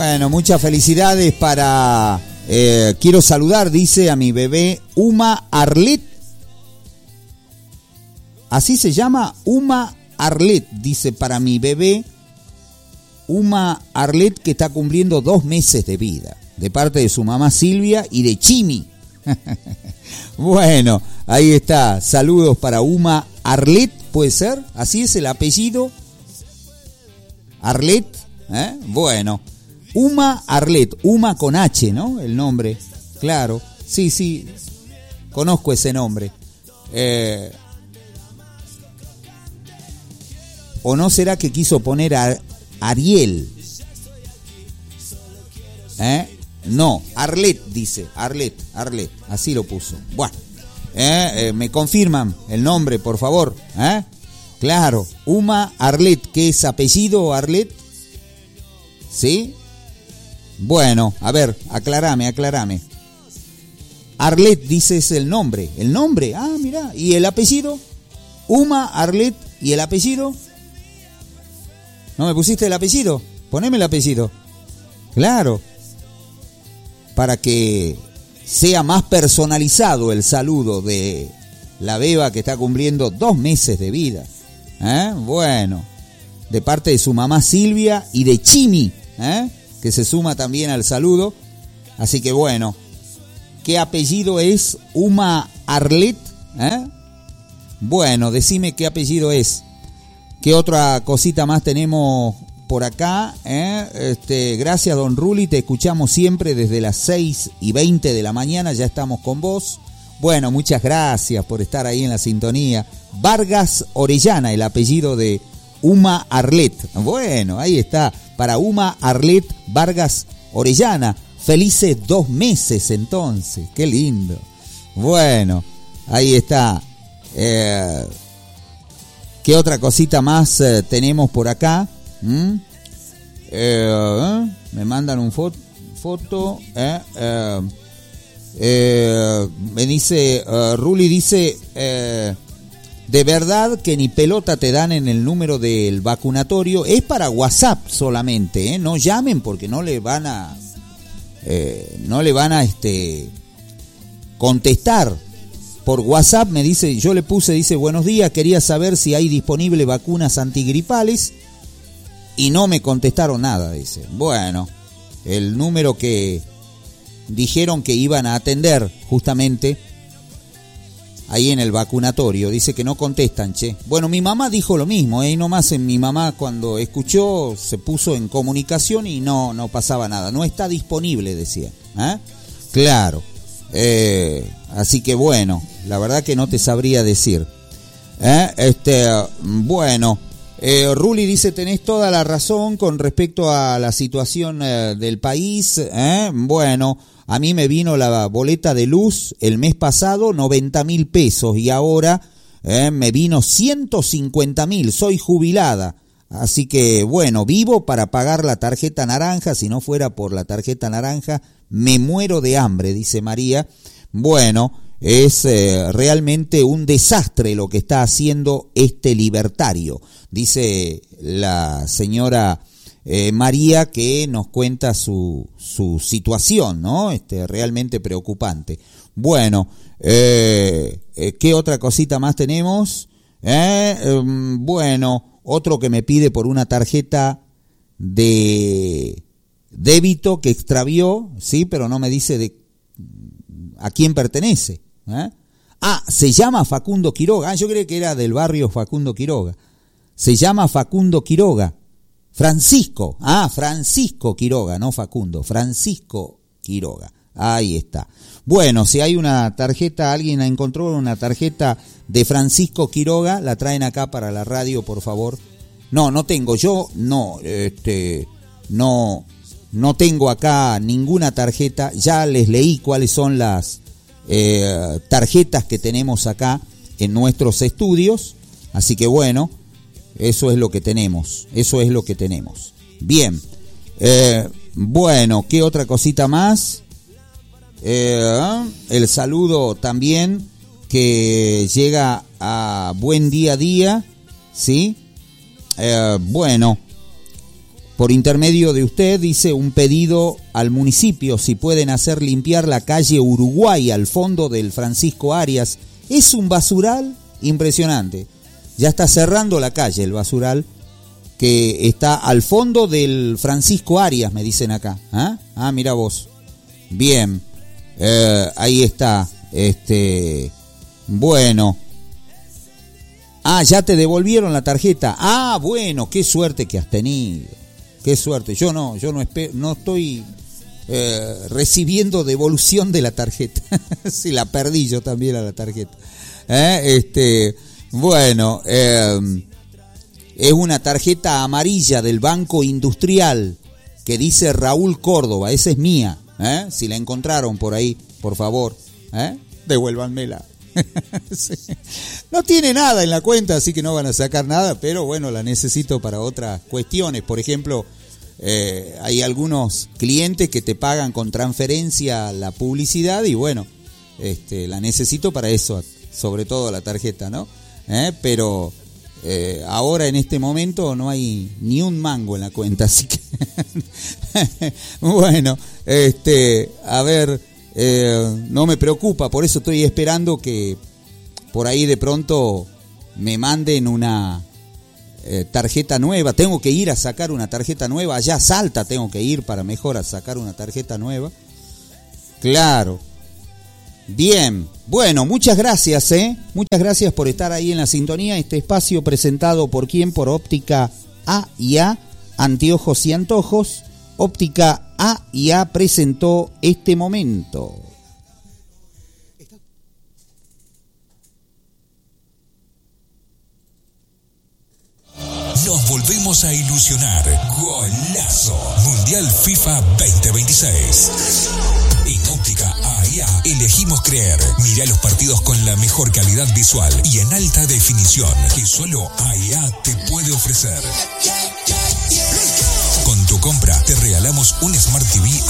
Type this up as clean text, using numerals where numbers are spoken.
Bueno, muchas felicidades para... quiero saludar, dice, a mi bebé Uma Arlet. Así se llama, Uma Arlet, dice, para mi bebé Uma Arlet, que está cumpliendo 2 meses de vida, de parte de su mamá Silvia y de Chimi. Bueno, ahí está, saludos para Uma Arlet, ¿puede ser? ¿Así es el apellido? Arlet, bueno, Uma Arlet, Uma con H, ¿no? El nombre, claro, sí, conozco ese nombre. ¿O no será que quiso poner a Ariel? No, Arlet dice, Arlet, así lo puso. Bueno, me confirman el nombre, por favor. Claro, Uma Arlet, ¿qué es apellido Arlet? ¿Sí? Bueno, a ver, aclarame. Arlet dice es el nombre, mirá, ¿y el apellido? Uma Arlet, ¿y el apellido? ¿No me pusiste el apellido? Poneme el apellido. Claro. Para que sea más personalizado el saludo de la beba que está cumpliendo 2 meses de vida. Bueno, de parte de su mamá Silvia y de Chimi, que se suma también al saludo. Así que bueno, ¿qué apellido es Uma Arlet? Bueno, decime qué apellido es. ¿Qué otra cosita más tenemos por acá? Gracias, don Ruli, te escuchamos siempre desde las 6:20 de la mañana, ya estamos con vos. Bueno, muchas gracias por estar ahí en la sintonía. Vargas Orellana, el apellido de Uma Arlet. Bueno, ahí está, para Uma Arlet Vargas Orellana. Felices 2 meses entonces, qué lindo. Bueno, ahí está. ¿Qué otra cosita más tenemos por acá? Me mandan un foto. Me dice, Ruli dice, de verdad que ni pelota te dan en el número del vacunatorio. Es para WhatsApp solamente, no llamen porque no le van a contestar. Por WhatsApp me dice, yo le puse, dice, buenos días, quería saber si hay disponible vacunas antigripales y no me contestaron nada, dice. Bueno, el número que dijeron que iban a atender justamente ahí en el vacunatorio, dice que no contestan, che. Bueno, mi mamá dijo lo mismo, y nomás mi mamá cuando escuchó se puso en comunicación y no pasaba nada, no está disponible, decía. Claro. Así que bueno, la verdad que no te sabría decir. Bueno, Ruli dice, tenés toda la razón con respecto a la situación del país. Bueno, a mí me vino la boleta de luz el mes pasado 90.000 pesos y ahora me vino 150.000, soy jubilada. Así que bueno, vivo para pagar la tarjeta naranja, si no fuera por la tarjeta naranja me muero de hambre, dice María. Bueno, es realmente un desastre lo que está haciendo este libertario, dice la señora María, que nos cuenta su situación, ¿no? Realmente preocupante. Bueno, ¿qué otra cosita más tenemos? Bueno, otro que me pide por una tarjeta de débito que extravió, sí, pero no me dice a quién pertenece. Se llama Facundo Quiroga. Yo creí que era del barrio Facundo Quiroga. Se llama Facundo Quiroga. Francisco Quiroga, no Facundo, Francisco Quiroga. Ahí está. Bueno, si hay una tarjeta, alguien encontró una tarjeta de Francisco Quiroga, la traen acá para la radio, por favor. No tengo, yo no tengo acá ninguna tarjeta. Ya les leí cuáles son las tarjetas que tenemos acá en nuestros estudios, así que bueno, eso es lo que tenemos. Bien, bueno, ¿qué otra cosita más? El saludo también que llega a Buen Día a Día, ¿sí? Bueno, por intermedio de usted, dice, un pedido al municipio, si pueden hacer limpiar la calle Uruguay al fondo del Francisco Arias. Es un basural impresionante. Ya está cerrando la calle el basural que está al fondo del Francisco Arias, me dicen acá. Mira vos. Bien, ahí está. Bueno. Ya te devolvieron la tarjeta. Bueno, qué suerte que has tenido. Qué suerte. Yo no estoy recibiendo devolución de la tarjeta. Sí, la perdí yo también a la tarjeta. Bueno, es una tarjeta amarilla del Banco Industrial que dice Raúl Córdoba. Esa es mía. Si la encontraron por ahí, por favor, devuélvanmela. Sí. No tiene nada en la cuenta, así que no van a sacar nada, pero bueno, la necesito para otras cuestiones. Por ejemplo, hay algunos clientes que te pagan con transferencia la publicidad y bueno, la necesito para eso, sobre todo la tarjeta, ¿no? Pero ahora en este momento no hay ni un mango en la cuenta, así que bueno, a ver, no me preocupa, por eso estoy esperando que por ahí de pronto me manden una tarjeta nueva. Tengo que ir a sacar una tarjeta nueva, allá a Salta tengo que ir para mejor a sacar una tarjeta nueva. Claro. Bien, bueno, muchas gracias, muchas gracias por estar ahí en la sintonía. Este espacio presentado por quién, por Óptica A&A, Anteojos y Antojos. Óptica A&A presentó este momento. Nos volvemos a ilusionar. Golazo. Mundial FIFA 2026. En Óptica A&A elegimos creer. Mirá los partidos con la mejor calidad visual y en alta definición que solo A&A te puede ofrecer. Con tu compra te regalamos un Smart TV